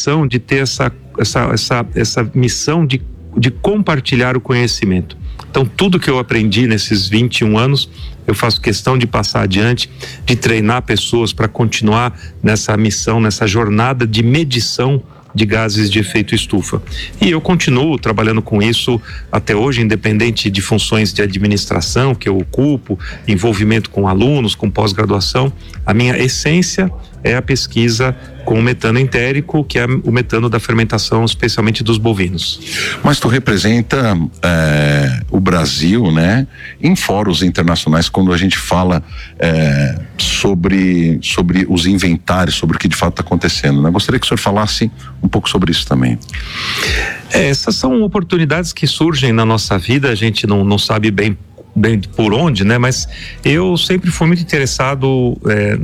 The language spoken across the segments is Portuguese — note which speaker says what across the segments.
Speaker 1: missão de ter essa missão de compartilhar o conhecimento. Então, tudo que eu aprendi nesses 21 anos, eu faço questão de passar adiante, de treinar pessoas para continuar nessa missão, nessa jornada de medição de gases de efeito estufa. E eu continuo trabalhando com isso até hoje, independente de funções de administração que eu ocupo, envolvimento com alunos, com pós-graduação. A minha essência é a pesquisa com o metano entérico, que é o metano da fermentação, especialmente dos bovinos.
Speaker 2: Mas tu representa o Brasil, né? Em fóruns internacionais, quando a gente fala sobre os inventários, sobre o que de fato está acontecendo, né? Gostaria que o senhor falasse um pouco sobre isso também.
Speaker 1: Essas são oportunidades que surgem na nossa vida, a gente não sabe bem por onde, né? Mas eu sempre fui muito interessado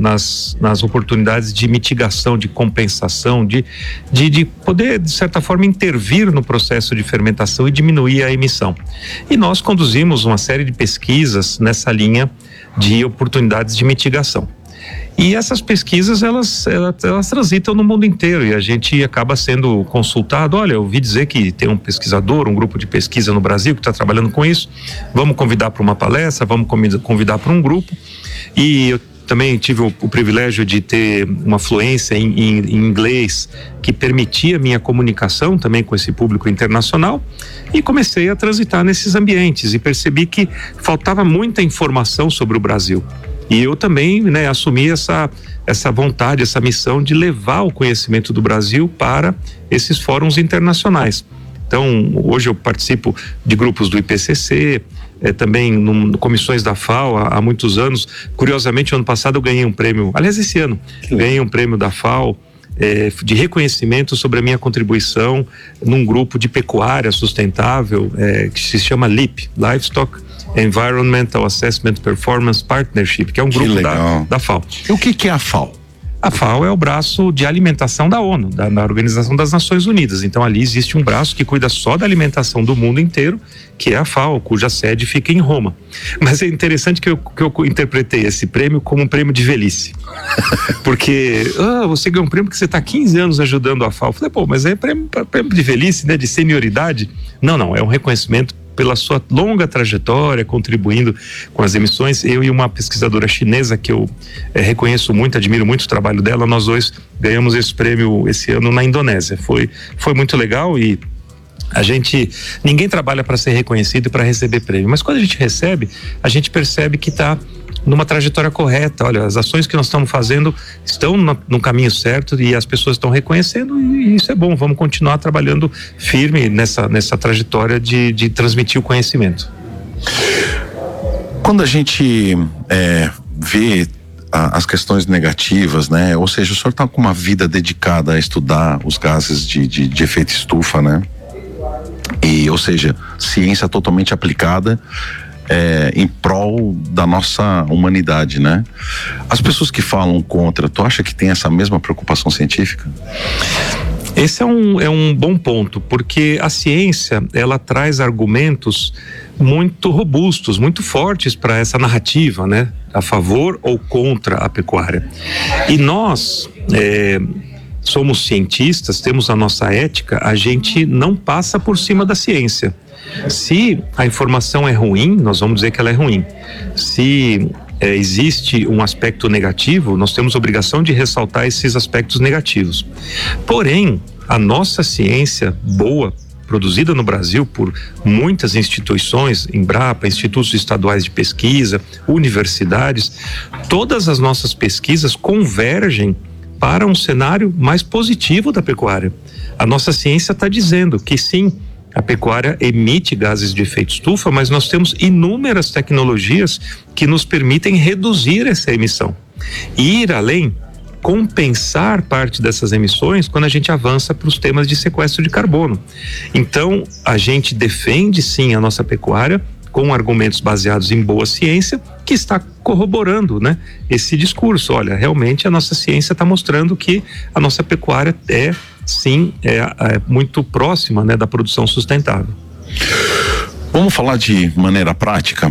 Speaker 1: nas oportunidades de mitigação, de compensação, de poder, de certa forma, intervir no processo de fermentação e diminuir a emissão. E nós conduzimos uma série de pesquisas nessa linha de oportunidades de mitigação. E essas pesquisas, elas transitam no mundo inteiro e a gente acaba sendo consultado. Olha, eu ouvi dizer que tem um pesquisador, um grupo de pesquisa no Brasil que está trabalhando com isso. Vamos convidar para uma palestra, vamos convidar para um grupo. E eu também tive o privilégio de ter uma fluência em inglês que permitia a minha comunicação também com esse público internacional e comecei a transitar nesses ambientes e percebi que faltava muita informação sobre o Brasil. E eu também, né, assumi essa vontade, essa missão de levar o conhecimento do Brasil para esses fóruns internacionais. Então, hoje eu participo de grupos do IPCC, também comissões da FAO há muitos anos. Curiosamente, ano passado eu ganhei um prêmio, aliás, esse ano, ganhei um prêmio da FAO de reconhecimento sobre a minha contribuição num grupo de pecuária sustentável que se chama LEAP, Livestock Environmental Assessment Performance Partnership, que é um grupo da FAO.
Speaker 2: E o que é a FAO?
Speaker 1: A FAO é o braço de alimentação da ONU, da Organização das Nações Unidas. Então ali existe um braço que cuida só da alimentação do mundo inteiro, que é a FAO, cuja sede fica em Roma. Mas é interessante que eu interpretei esse prêmio como um prêmio de velhice. Porque você ganhou um prêmio porque você está 15 anos ajudando a FAO. Eu falei, mas é prêmio de velhice, né? De senioridade? Não, é um reconhecimento pela sua longa trajetória, contribuindo com as emissões. Eu e uma pesquisadora chinesa que eu reconheço muito, admiro muito o trabalho dela, nós dois ganhamos esse prêmio esse ano na Indonésia. Foi muito legal e ninguém trabalha para ser reconhecido e para receber prêmio, mas quando a gente recebe, a gente percebe que está numa trajetória correta. Olha, as ações que nós estamos fazendo estão no caminho certo e as pessoas estão reconhecendo e isso é bom. Vamos continuar trabalhando firme nessa trajetória de transmitir o conhecimento.
Speaker 2: Quando a gente vê as questões negativas, né? Ou seja, o senhor está com uma vida dedicada a estudar os gases de efeito estufa, né? Ou seja, ciência totalmente aplicada em prol da nossa humanidade, né? As pessoas que falam contra, tu acha que tem essa mesma preocupação científica?
Speaker 1: Esse é um bom ponto, porque a ciência, ela traz argumentos muito robustos, muito fortes para essa narrativa, né? A favor ou contra a pecuária. E nós somos cientistas, temos a nossa ética, a gente não passa por cima da ciência. Se a informação é ruim, nós vamos dizer que ela é ruim. Se existe um aspecto negativo, nós temos obrigação de ressaltar esses aspectos negativos. Porém, a nossa ciência boa, produzida no Brasil por muitas instituições, Embrapa, institutos estaduais de pesquisa, universidades, todas as nossas pesquisas convergem para um cenário mais positivo da pecuária. A nossa ciência está dizendo que sim, a pecuária emite gases de efeito estufa, mas nós temos inúmeras tecnologias que nos permitem reduzir essa emissão. E ir além, compensar parte dessas emissões quando a gente avança para os temas de sequestro de carbono. Então, a gente defende sim a nossa pecuária com argumentos baseados em boa ciência, que está corroborando, né, esse discurso. Olha, realmente a nossa ciência está mostrando que a nossa pecuária é muito próxima, né, da produção sustentável.
Speaker 2: Vamos falar de maneira prática.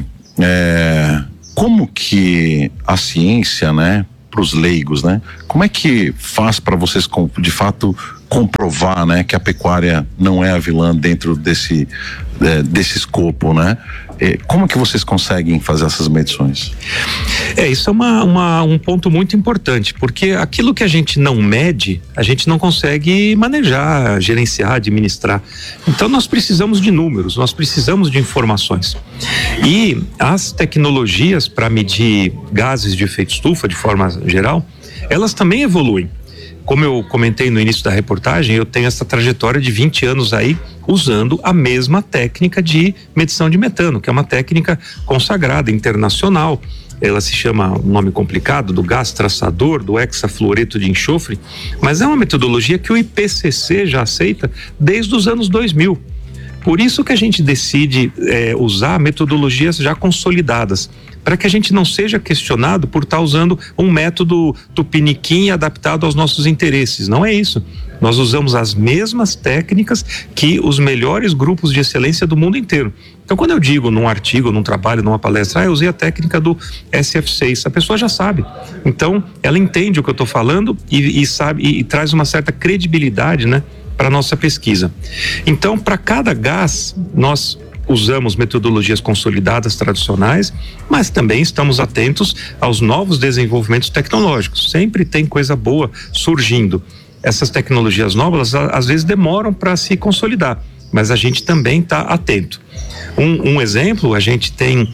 Speaker 2: Como que a ciência, né, para os leigos, né, como é que faz para vocês de fato comprovar, né, que a pecuária não é a vilã dentro desse escopo, né? Como que vocês conseguem fazer essas medições?
Speaker 1: Isso é um ponto muito importante, porque aquilo que a gente não mede, a gente não consegue manejar, gerenciar, administrar. Então nós precisamos de números, nós precisamos de informações. E as tecnologias para medir gases de efeito estufa, de forma geral, elas também evoluem. Como eu comentei no início da reportagem, eu tenho essa trajetória de 20 anos aí usando a mesma técnica de medição de metano, que é uma técnica consagrada, internacional. Ela se chama, um nome complicado, do gás traçador, do hexafluoreto de enxofre, mas é uma metodologia que o IPCC já aceita desde os anos 2000. Por isso que a gente decide usar metodologias já consolidadas, para que a gente não seja questionado por estar usando um método tupiniquim adaptado aos nossos interesses. Não é isso. Nós usamos as mesmas técnicas que os melhores grupos de excelência do mundo inteiro. Então, quando eu digo num artigo, num trabalho, numa palestra, eu usei a técnica do SF6, a pessoa já sabe. Então, ela entende o que eu estou falando e sabe, e traz uma certa credibilidade, né, para a nossa pesquisa. Então, para cada gás, nós usamos metodologias consolidadas tradicionais, mas também estamos atentos aos novos desenvolvimentos tecnológicos. Sempre tem coisa boa surgindo. Essas tecnologias novas, às vezes, demoram para se consolidar, mas a gente também está atento. Um exemplo, a gente tem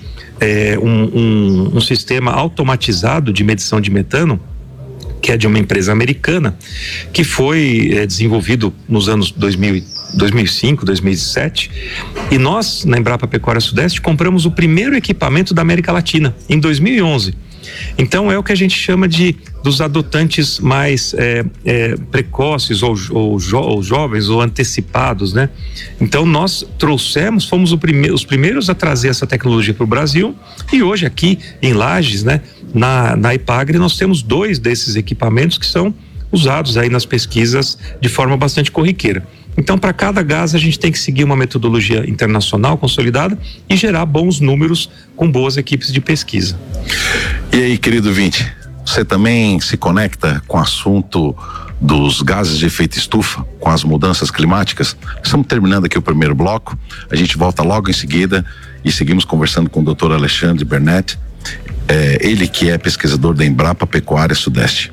Speaker 1: um sistema automatizado de medição de metano, que é de uma empresa americana, que foi desenvolvido nos anos 2005, 2007, e nós, na Embrapa Pecuária Sudeste, compramos o primeiro equipamento da América Latina, em 2011. Então é o que a gente chama dos adotantes mais precoces ou jovens ou antecipados, né? Então nós fomos os primeiros a trazer essa tecnologia para o Brasil, e hoje aqui em Lages, né, na Ipagre, nós temos 2 desses equipamentos que são usados aí nas pesquisas de forma bastante corriqueira. Então, para cada gás, a gente tem que seguir uma metodologia internacional consolidada e gerar bons números com boas equipes de pesquisa.
Speaker 2: E aí, querido ouvinte, você também se conecta com o assunto dos gases de efeito estufa, com as mudanças climáticas? Estamos terminando aqui o primeiro bloco, a gente volta logo em seguida e seguimos conversando com o Dr. Alexandre Bernetti, ele que é pesquisador da Embrapa Pecuária Sudeste.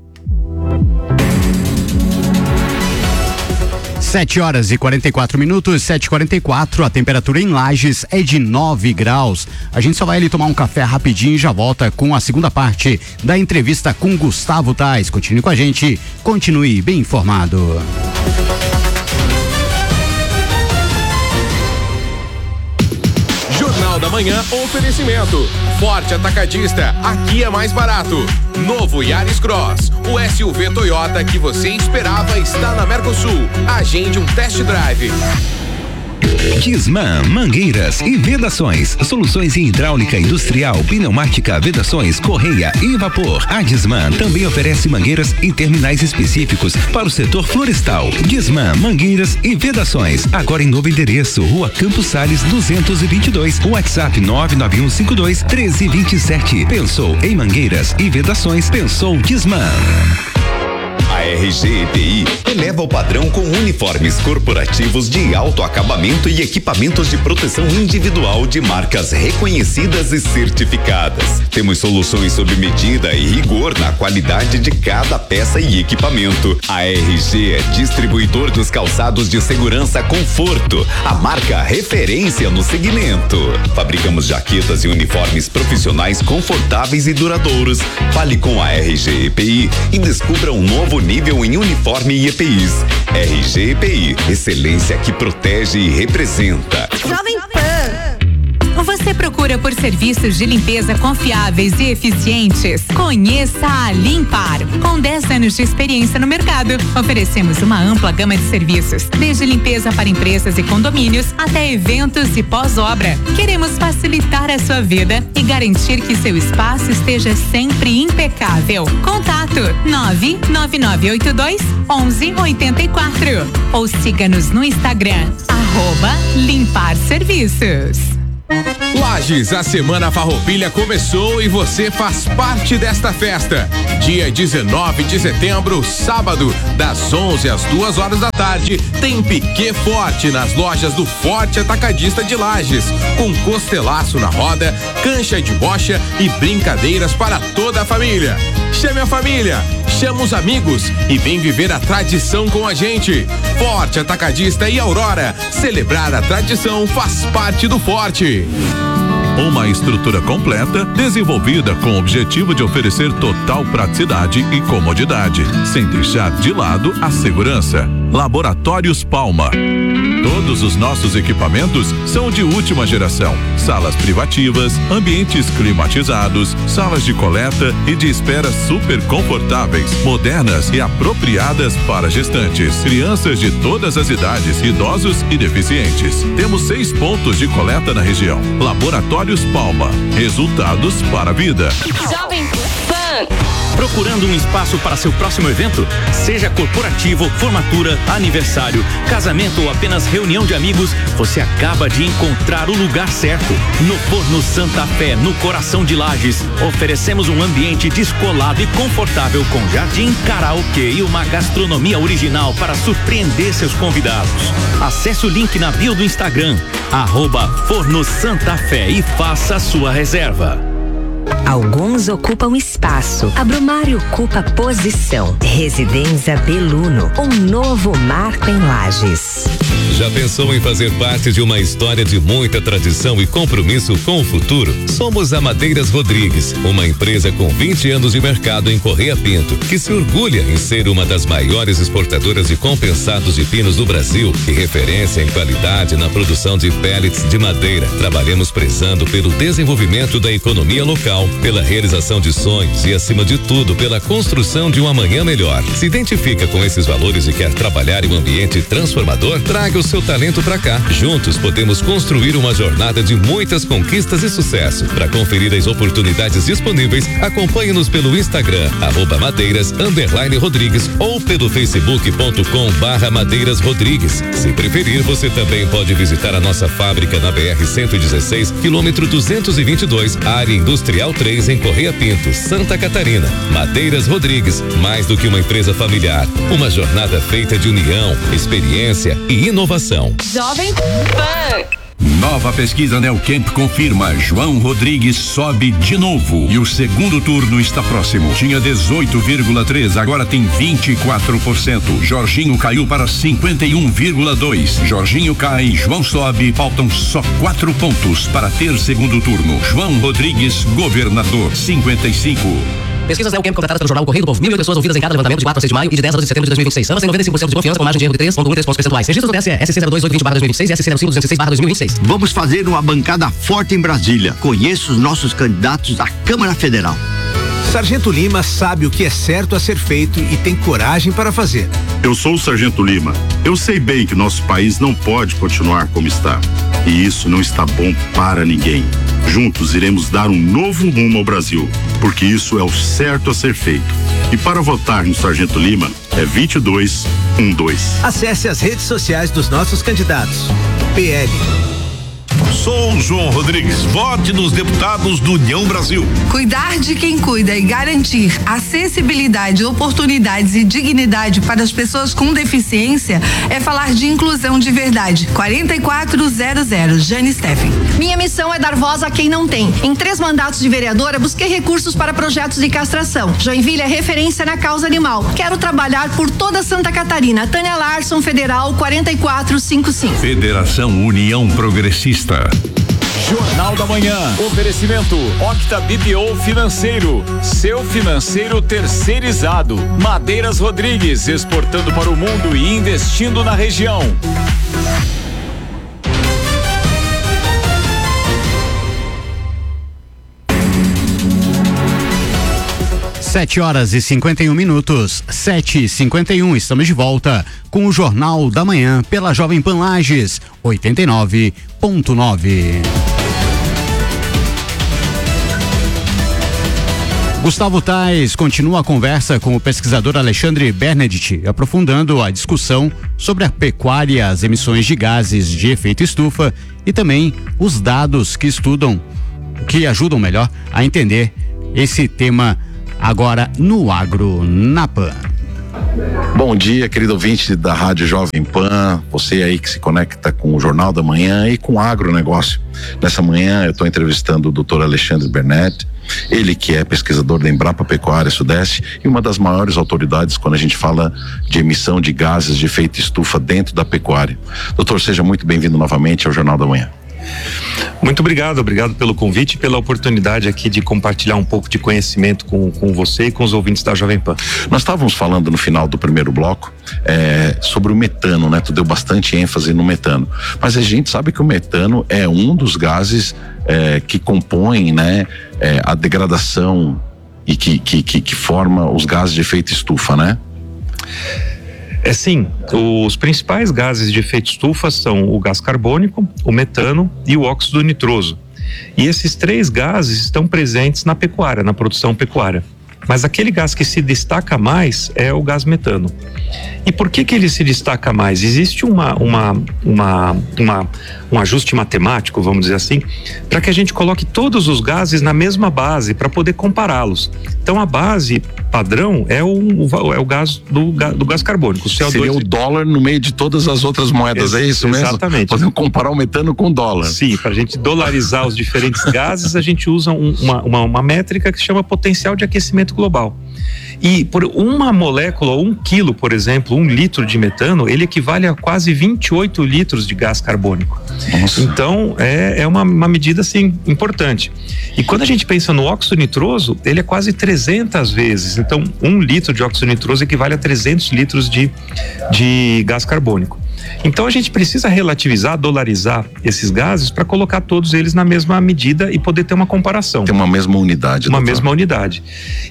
Speaker 3: 7h44, 7h44, a temperatura em Lages é de 9 graus. A gente só vai ali tomar um café rapidinho e já volta com a segunda parte da entrevista com Gustavo Tais. Continue com a gente, continue bem informado.
Speaker 4: Jornal da Manhã, oferecimento. Forte Atacadista, aqui é mais barato. Novo Yaris Cross, o SUV Toyota que você esperava está na Mercosul. Agende um test drive.
Speaker 5: Gisman, mangueiras e vedações, soluções em hidráulica industrial, pneumática, vedações, correia e vapor. A Gisman também oferece mangueiras e terminais específicos para o setor florestal. Gisman, mangueiras e vedações, agora em novo endereço, Rua Campos Sales 222, WhatsApp 99152-1327. Pensou em mangueiras e vedações, pensou Gisman.
Speaker 6: A RG EPI eleva o padrão com uniformes corporativos de alto acabamento e equipamentos de proteção individual de marcas reconhecidas e certificadas. Temos soluções sob medida e rigor na qualidade de cada peça e equipamento. A RG é distribuidor dos calçados de segurança Conforto, a marca referência no segmento. Fabricamos jaquetas e uniformes profissionais confortáveis e duradouros. Fale com a RG EPI e descubra um novo nível em uniforme e EPIs. RG EPI, excelência que protege e representa.
Speaker 7: Jovem Pan. Você procura por serviços de limpeza confiáveis e eficientes? Conheça a Limpar. Com 10 anos de experiência no mercado, oferecemos uma ampla gama de serviços, desde limpeza para empresas e condomínios até eventos e pós-obra. Queremos facilitar a sua vida e garantir que seu espaço esteja sempre impecável. Contato 99982-1184 ou siga-nos no Instagram @Limpar Serviços.
Speaker 4: Lages, a Semana Farroupilha começou e você faz parte desta festa. Dia 19 de setembro, sábado, das 11 às 2 horas da tarde, tem Piquê Forte nas lojas do Forte Atacadista de Lages, com costelaço na roda, cancha de bocha e brincadeiras para toda a família. Chame a família, chama os amigos e vem viver a tradição com a gente. Forte Atacadista e Aurora, celebrar a tradição faz parte do Forte.
Speaker 8: Uma estrutura completa, desenvolvida com o objetivo de oferecer total praticidade e comodidade, sem deixar de lado a segurança. Laboratórios Palma. Todos os nossos equipamentos são de última geração. Salas privativas, ambientes climatizados, salas de coleta e de espera super confortáveis, modernas e apropriadas para gestantes, crianças de todas as idades, idosos e deficientes. Temos 6 pontos de coleta na região. Laboratórios Palma. Resultados para a vida.
Speaker 9: Jovem Pan.
Speaker 10: Procurando um espaço para seu próximo evento? Seja corporativo, formatura, aniversário, casamento ou apenas reunião de amigos, você acaba de encontrar o lugar certo. No Forno Santa Fé, no coração de Lages, oferecemos um ambiente descolado e confortável com jardim, karaokê e uma gastronomia original para surpreender seus convidados. Acesse o link na bio do Instagram, @Forno Santa Fé e faça a sua reserva.
Speaker 11: Alguns ocupam espaço, a Brumário ocupa posição. Residência Beluno, um novo marco em Lages.
Speaker 12: Já pensou em fazer parte de uma história de muita tradição e compromisso com o futuro? Somos a Madeiras Rodrigues, uma empresa com 20 anos de mercado em Correia Pinto, que se orgulha em ser uma das maiores exportadoras de compensados de pinos do Brasil e referência em qualidade na produção de pellets de madeira. Trabalhamos prezando pelo desenvolvimento da economia local, pela realização de sonhos e, acima de tudo, pela construção de um amanhã melhor. Se identifica com esses valores e quer trabalhar em um ambiente transformador? Traga o seu talento pra cá. Juntos podemos construir uma jornada de muitas conquistas e sucesso. Para conferir as oportunidades disponíveis, acompanhe-nos pelo Instagram, @madeiras_rodrigues ou pelo facebook.com/Madeiras Rodrigues. Se preferir, você também pode visitar a nossa fábrica na BR-116, quilômetro 222, área industrial 3, em Correia Pinto, Santa Catarina. Madeiras Rodrigues, mais do que uma empresa familiar, uma jornada feita de união, experiência e inovação.
Speaker 9: Jovem Pan.
Speaker 13: Nova pesquisa Neocamp confirma: João Rodrigues sobe de novo e o segundo turno está próximo. Tinha 18,3, agora tem 24%. Jorginho caiu para 51,2. Jorginho cai, João sobe, faltam só 4 pontos para ter segundo turno. João Rodrigues, governador, 55.
Speaker 14: Pesquisas Neocamp contratadas pelo jornal Correio do Povo. 1.008 pessoas ouvidas em cada levantamento de 4 a 6 de maio e de 10 a 12 de setembro de 2026. Ambas têm 95% de confiança com margem de erro de 3,13 pontos percentuais. Registros do TSE, SC02820/2026 e SC05206/2026.
Speaker 15: Vamos fazer uma bancada forte em Brasília. Conheço os nossos candidatos à Câmara Federal.
Speaker 16: Sargento Lima sabe o que é certo a ser feito e tem coragem para fazer.
Speaker 17: Eu sou o Sargento Lima. Eu sei bem que nosso país não pode continuar como está. E isso não está bom para ninguém. Juntos iremos dar um novo rumo ao Brasil, porque isso é o certo a ser feito. E para votar no Sargento Lima é 2212.
Speaker 16: Acesse as redes sociais dos nossos candidatos. PL.
Speaker 18: Sou João Rodrigues. Vote nos deputados do União Brasil.
Speaker 19: Cuidar de quem cuida e garantir acessibilidade, oportunidades e dignidade para as pessoas com deficiência é falar de inclusão de verdade. 4400, Jane Steffen.
Speaker 20: Minha missão é dar voz a quem não tem. Em 3 mandatos de vereadora, busquei recursos para projetos de castração. Joinville é referência na causa animal. Quero trabalhar por toda Santa Catarina. Tânia Larson, Federal, 4455.
Speaker 13: Federação União Progressista.
Speaker 21: Jornal da Manhã. Oferecimento Octa BPO Financeiro. Seu financeiro terceirizado. Madeiras Rodrigues, exportando para o mundo e investindo na região.
Speaker 3: 7h51, 7h51, estamos de volta com o Jornal da Manhã pela Jovem Pan Lages, 89.9. Gustavo Tais continua a conversa com o pesquisador Alexandre Bernadette, aprofundando a discussão sobre a pecuária e as emissões de gases de efeito estufa e também os dados que ajudam melhor a entender esse tema agora no Agro na Pan.
Speaker 2: Bom dia, querido ouvinte da Rádio Jovem Pan, você aí que se conecta com o Jornal da Manhã e com o agronegócio. Nessa manhã eu estou entrevistando o Dr. Alexandre Bernadette, ele que é pesquisador da Embrapa Pecuária Sudeste e uma das maiores autoridades quando a gente fala de emissão de gases de efeito estufa dentro da pecuária. Doutor, seja muito bem-vindo novamente ao Jornal da Manhã.
Speaker 1: Muito obrigado pelo convite e pela oportunidade aqui de compartilhar um pouco de conhecimento com você e com os ouvintes da Jovem Pan.
Speaker 2: Nós estávamos falando no final do primeiro bloco sobre o metano, né? Tu deu bastante ênfase no metano, mas a gente sabe que o metano é um dos gases que compõem, né, a degradação e que forma os gases de efeito estufa, né?
Speaker 1: Sim, os principais gases de efeito estufa são o gás carbônico, o metano e o óxido nitroso. E esses 3 gases estão presentes na pecuária, na produção pecuária. Mas aquele gás que se destaca mais é o gás metano. E por que ele se destaca mais? Existe um ajuste matemático, vamos dizer assim, para que a gente coloque todos os gases na mesma base para poder compará-los. Então a base padrão é o gás do gás carbônico. O CO2
Speaker 2: seria o dólar no meio de todas as outras moedas, é isso mesmo?
Speaker 1: Exatamente.
Speaker 2: Podemos comparar o metano com o dólar.
Speaker 1: Sim, para a gente dolarizar os diferentes gases, a gente usa uma métrica que se chama potencial de aquecimento global. E por uma molécula, 1 quilo, por exemplo, 1 litro de metano, ele equivale a quase 28 litros de gás carbônico.
Speaker 2: Nossa.
Speaker 1: Então, é uma medida, assim, importante. E quando a gente pensa no óxido nitroso, ele é quase 300 vezes. Então, 1 litro de óxido nitroso equivale a 300 litros de gás carbônico. Então a gente precisa relativizar, dolarizar esses gases para colocar todos eles na mesma medida e poder ter uma comparação.
Speaker 2: Tem uma mesma unidade.
Speaker 1: Uma mesma unidade.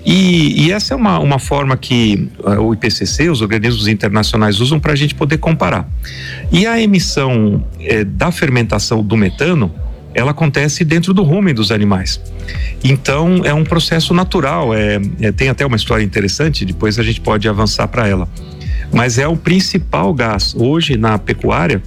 Speaker 1: E essa é uma forma que o IPCC, os organismos internacionais usam para a gente poder comparar. E a emissão da fermentação do metano, ela acontece dentro do rumen dos animais. Então é um processo natural, tem até uma história interessante, depois a gente pode avançar para ela. Mas é o principal gás. Hoje na pecuária,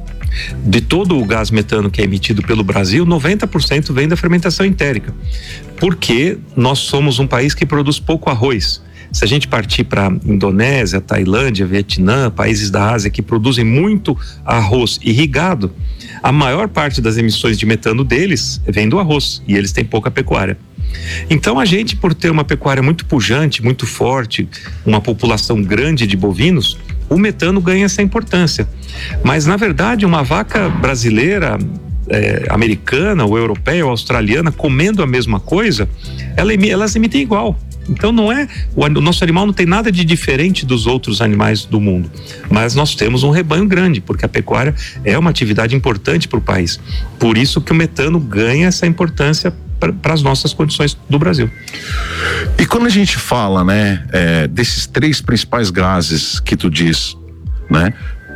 Speaker 1: de todo o gás metano que é emitido pelo Brasil, 90% vem da fermentação entérica. Porque nós somos um país que produz pouco arroz. Se a gente partir para Indonésia, Tailândia, Vietnã, países da Ásia que produzem muito arroz irrigado, a maior parte das emissões de metano deles vem do arroz e eles têm pouca pecuária. Então a gente, por ter uma pecuária muito pujante, muito forte, uma população grande de bovinos, o metano ganha essa importância. Mas na verdade uma vaca brasileira, americana, ou europeia, ou australiana, comendo a mesma coisa, elas emitem igual. Então o nosso animal não tem nada de diferente dos outros animais do mundo, mas nós temos um rebanho grande, porque a pecuária é uma atividade importante para o país. Por isso que o metano ganha essa importância para as nossas condições do Brasil.
Speaker 2: E quando a gente fala, né, desses 3 principais gases que tu diz, né,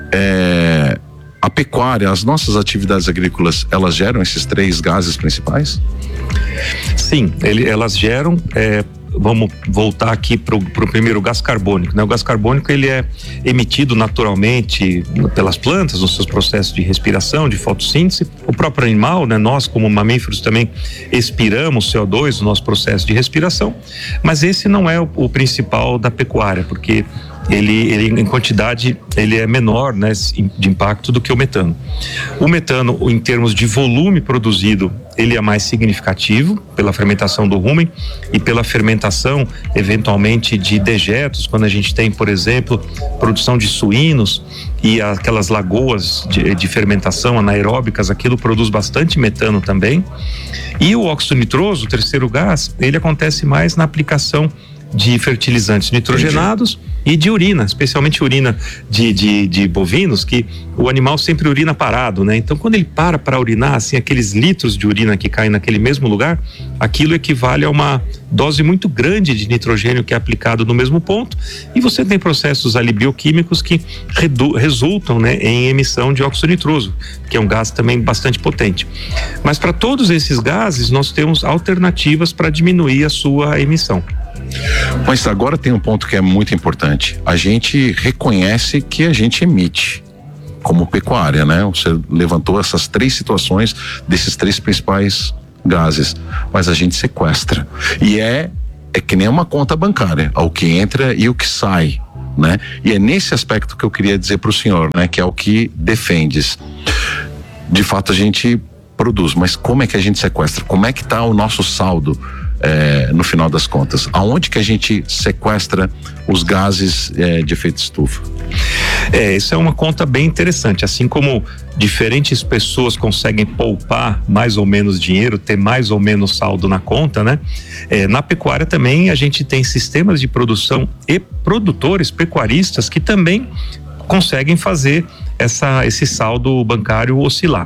Speaker 2: a pecuária, as nossas atividades agrícolas, elas geram esses 3 gases principais?
Speaker 1: Sim, elas geram. Vamos voltar aqui para o primeiro gás carbônico, né? O gás carbônico ele é emitido naturalmente pelas plantas nos seus processos de respiração, de fotossíntese. O próprio animal, né? Nós como mamíferos também expiramos CO2 no nosso processo de respiração, mas esse não é o principal da pecuária, porque ele em quantidade ele é menor, né, de impacto do que o metano. O metano, em termos de volume produzido, ele é mais significativo pela fermentação do rumen e pela fermentação eventualmente de dejetos, quando a gente tem, por exemplo, produção de suínos e aquelas lagoas de fermentação anaeróbicas, aquilo produz bastante metano também. E o óxido nitroso, o terceiro gás, ele acontece mais na aplicação de fertilizantes nitrogenados e de urina, especialmente urina de bovinos, que o animal sempre urina parado, né? Então, quando ele para urinar, assim, aqueles litros de urina que caem naquele mesmo lugar, aquilo equivale a uma dose muito grande de nitrogênio que é aplicado no mesmo ponto, e você tem processos ali bioquímicos que resultam, né, em emissão de óxido nitroso, que é um gás também bastante potente. Mas para todos esses gases, nós temos alternativas para diminuir a sua emissão.
Speaker 2: Mas agora tem um ponto que é muito importante. A gente reconhece que a gente emite como pecuária, né? Você levantou essas 3 situações desses 3 principais gases, mas a gente sequestra. E é que nem uma conta bancária, o que entra e o que sai, né? E é nesse aspecto que eu queria dizer para o senhor, né? Que é o que defendes. De fato a gente produz, mas como é que a gente sequestra? Como é que está o nosso saldo? No final das contas, aonde que a gente sequestra os gases de efeito estufa?
Speaker 1: Isso é uma conta bem interessante. Assim como diferentes pessoas conseguem poupar mais ou menos dinheiro, ter mais ou menos saldo na conta, né? Na pecuária também a gente tem sistemas de produção e produtores pecuaristas que também conseguem fazer esse saldo bancário oscilar.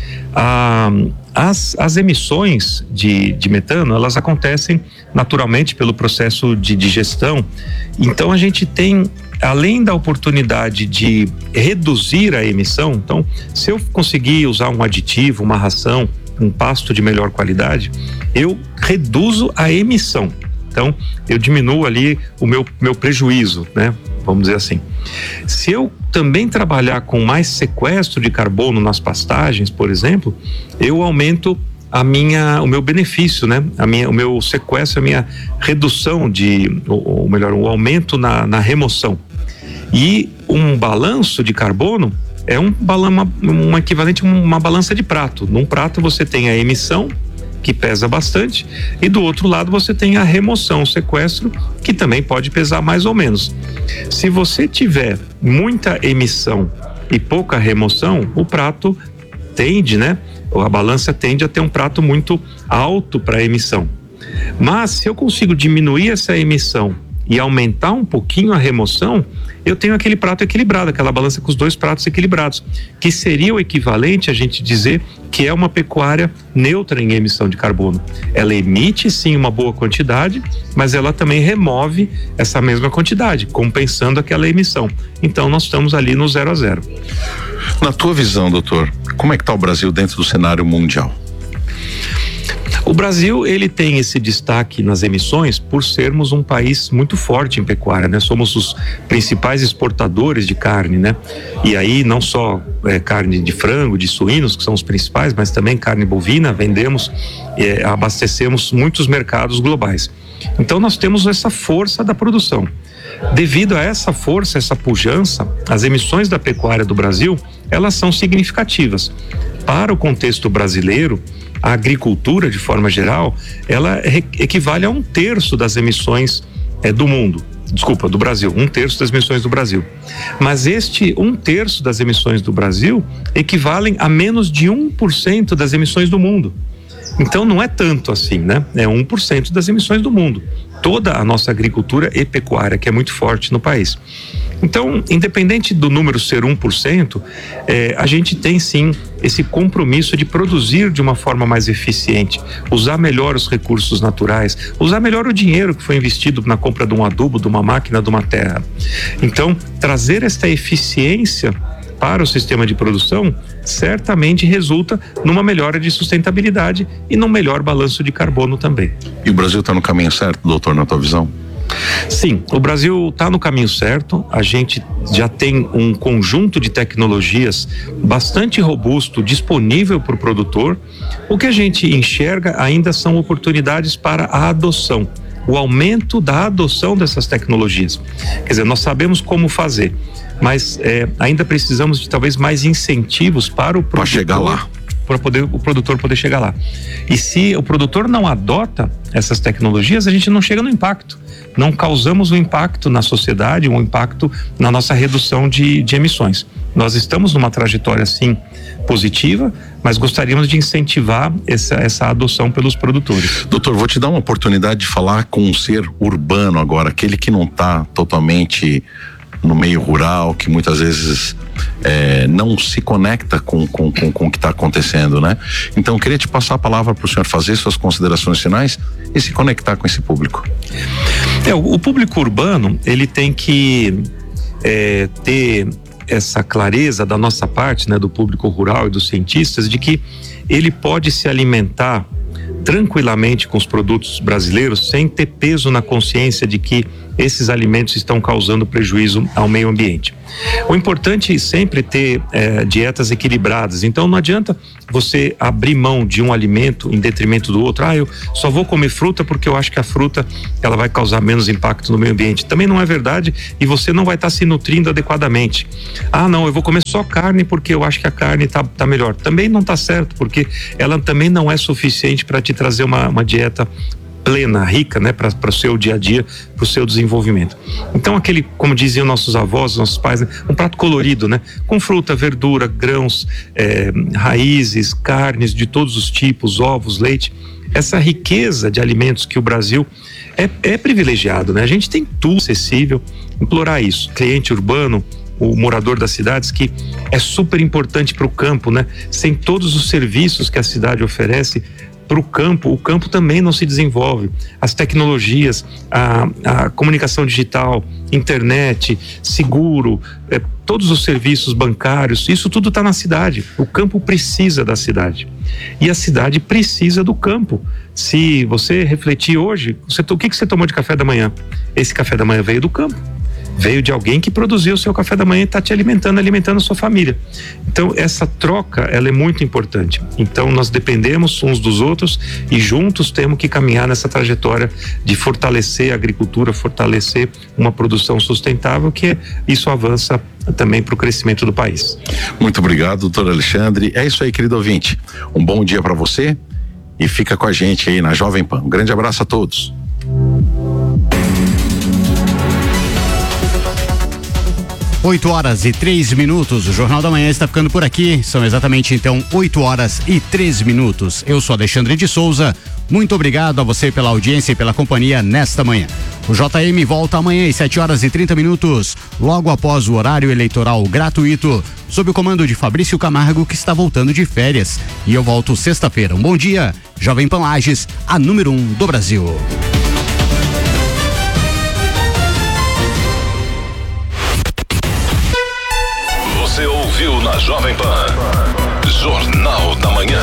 Speaker 1: As emissões de metano, elas acontecem naturalmente pelo processo de digestão. Então a gente tem, além da oportunidade de reduzir a emissão, então se eu conseguir usar um aditivo, uma ração, um pasto de melhor qualidade, eu reduzo a emissão. Então eu diminuo ali o meu prejuízo, né? Vamos dizer assim. Se eu também trabalhar com mais sequestro de carbono nas pastagens, por exemplo, eu aumento o meu benefício, né? O meu sequestro, a minha redução ou melhor, o aumento na remoção. E um balanço de carbono é um equivalente a uma balança de prato. Num prato você tem a emissão, que pesa bastante, e do outro lado você tem a remoção, o sequestro, que também pode pesar mais ou menos. Se você tiver muita emissão e pouca remoção, o prato tende, né? A balança tende a ter um prato muito alto para emissão. Mas se eu consigo diminuir essa emissão e aumentar um pouquinho a remoção, eu tenho aquele prato equilibrado, aquela balança com os 2 pratos equilibrados, que seria o equivalente a gente dizer que é uma pecuária neutra em emissão de carbono. Ela emite sim uma boa quantidade, mas ela também remove essa mesma quantidade, compensando aquela emissão. Então nós estamos ali no 0 a 0.
Speaker 2: Na tua visão, doutor, como é que está o Brasil dentro do cenário mundial?
Speaker 1: O Brasil, ele tem esse destaque nas emissões por sermos um país muito forte em pecuária, né? Somos os principais exportadores de carne, né? E aí não só carne de frango, de suínos, que são os principais, mas também carne bovina, vendemos, abastecemos muitos mercados globais. Então nós temos essa força da produção. Devido a essa força, essa pujança, as emissões da pecuária do Brasil, elas são significativas. Para o contexto brasileiro, a agricultura, de forma geral, ela equivale a 1/3 das emissões do Brasil, 1/3 das emissões do Brasil. Mas este 1/3 das emissões do Brasil equivalem a menos de 1% das emissões do mundo. Então não é tanto assim, né? É 1% das emissões do mundo. Toda a nossa agricultura e pecuária, que é muito forte no país. Então, independente do número ser 1%, a gente tem sim esse compromisso de produzir de uma forma mais eficiente, usar melhor os recursos naturais, usar melhor o dinheiro que foi investido na compra de um adubo, de uma máquina, de uma terra. Então, trazer esta eficiência para o sistema de produção certamente resulta numa melhora de sustentabilidade e num melhor balanço de carbono também.
Speaker 2: E o Brasil está no caminho certo, doutor, na tua visão?
Speaker 1: Sim, o Brasil está no caminho certo. A gente já tem um conjunto de tecnologias bastante robusto disponível para o produtor. O que a gente enxerga ainda são oportunidades para a adoção, o aumento da adoção dessas tecnologias. Quer dizer, nós sabemos como fazer, mas ainda precisamos de talvez mais incentivos para o produtor, para chegar lá, para o produtor poder chegar lá. E se o produtor não adota essas tecnologias, a gente não chega no impacto, não causamos um impacto na sociedade, um impacto na nossa redução de emissões. Nós estamos numa trajetória, sim, positiva, mas gostaríamos de incentivar essa adoção pelos produtores.
Speaker 2: Doutor, vou te dar uma oportunidade de falar com um ser urbano agora, aquele que não está totalmente no meio rural, que muitas vezes não se conecta com o que está acontecendo, né? Então, eu queria te passar a palavra para o senhor fazer suas considerações finais e se conectar com esse público.
Speaker 1: O público urbano, ele tem que ter essa clareza da nossa parte, né, do público rural e dos cientistas, de que ele pode se alimentar tranquilamente com os produtos brasileiros sem ter peso na consciência de que esses alimentos estão causando prejuízo ao meio ambiente. O importante é sempre ter dietas equilibradas. Então não adianta você abrir mão de um alimento em detrimento do outro. Eu só vou comer fruta porque eu acho que a fruta ela vai causar menos impacto no meio ambiente. Também não é verdade, e você não vai estar se nutrindo adequadamente. Não, eu vou comer só carne porque eu acho que a carne tá melhor. Também não está certo, porque ela também não é suficiente para te trazer uma dieta plena, rica, né, para o seu dia a dia, para o seu desenvolvimento. Então como diziam nossos avós, nossos pais, né, um prato colorido, né, com fruta, verdura, grãos, raízes, carnes de todos os tipos, ovos, leite. Essa riqueza de alimentos que o Brasil é privilegiado, né? A gente tem tudo acessível. Implorar isso, cliente urbano, o morador das cidades, que é super importante para o campo, né? Sem todos os serviços que a cidade oferece para o campo também não se desenvolve. As tecnologias, a comunicação digital, internet, seguro, todos os serviços bancários, isso tudo está na cidade. O campo precisa da cidade e a cidade precisa do campo. Se você refletir hoje, o que você tomou de café da manhã? Esse café da manhã veio do campo. Veio de alguém que produziu o seu café da manhã e está te alimentando a sua família. Então essa troca, ela é muito importante. Então nós dependemos uns dos outros e juntos temos que caminhar nessa trajetória de fortalecer a agricultura, fortalecer uma produção sustentável, que isso avança também para o crescimento do país.
Speaker 2: Muito obrigado, doutor Alexandre. É isso aí, querido ouvinte. Um bom dia para você e fica com a gente aí na Jovem Pan. Um grande abraço a todos.
Speaker 3: 8h03. O Jornal da Manhã está ficando por aqui. São exatamente então 8h03. Eu sou Alexandre de Souza. Muito obrigado a você pela audiência e pela companhia nesta manhã. O JM volta amanhã às 7h30, logo após o horário eleitoral gratuito, sob o comando de Fabrício Camargo, que está voltando de férias. E eu volto sexta-feira. Um bom dia, Jovem Pan Lages, a número 1 do Brasil.
Speaker 18: Você ouviu na Jovem Pan, Jornal da Manhã.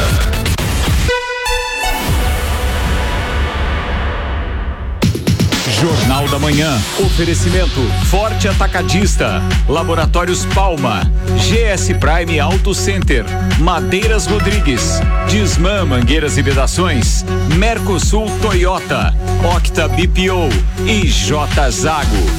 Speaker 21: Jornal da Manhã. Oferecimento Forte Atacadista, Laboratórios Palma, GS Prime Auto Center, Madeiras Rodrigues, Disman Mangueiras e Vedações, Mercosul Toyota, Octa BPO e J Zago.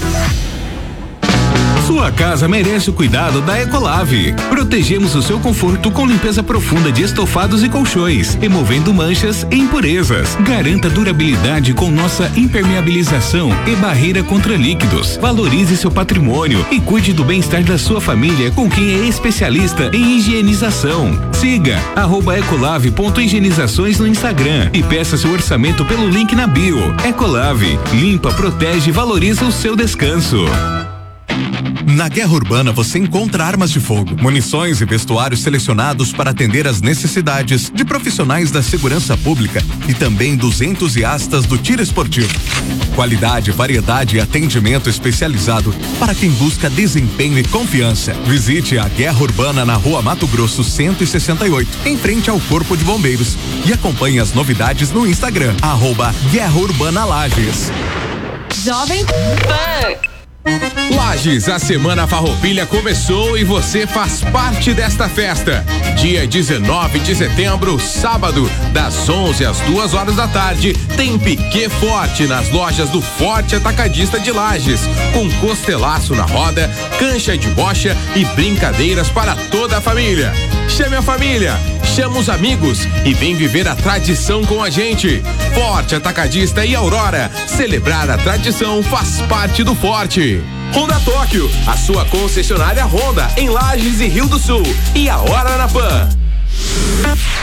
Speaker 5: Sua casa merece o cuidado da Ecolave. Protegemos o seu conforto com limpeza profunda de estofados e colchões, removendo manchas e impurezas. Garanta durabilidade com nossa impermeabilização e barreira contra líquidos. Valorize seu patrimônio e cuide do bem-estar da sua família com quem é especialista em higienização. Siga @ecolave.higienizações no Instagram e peça seu orçamento pelo link na bio. Ecolave, limpa, protege e valoriza o seu descanso.
Speaker 22: Na Guerra Urbana você encontra armas de fogo, munições e vestuários selecionados para atender às necessidades de profissionais da segurança pública e também dos entusiastas do tiro esportivo. Qualidade, variedade e atendimento especializado para quem busca desempenho e confiança. Visite a Guerra Urbana na Rua Mato Grosso 168, em frente ao Corpo de Bombeiros, e acompanhe as novidades no Instagram, @Guerra Urbana Lages.
Speaker 9: Jovem Pan.
Speaker 4: Lages, a Semana Farroupilha começou e você faz parte desta festa. Dia 19 de setembro, sábado, das 11 às 2 horas da tarde, tem Piquê Forte nas lojas do Forte Atacadista de Lages, com costelaço na roda, cancha de bocha e brincadeiras para toda a família. Chame a família, chama os amigos e vem viver a tradição com a gente. Forte Atacadista e Aurora, celebrar a tradição faz parte do Forte. Honda Tóquio, a sua concessionária Honda em Lages e Rio do Sul. E a Hora na Pan.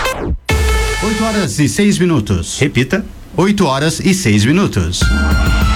Speaker 3: 8 horas e 6 minutos. Repita. 8 horas e 6 minutos.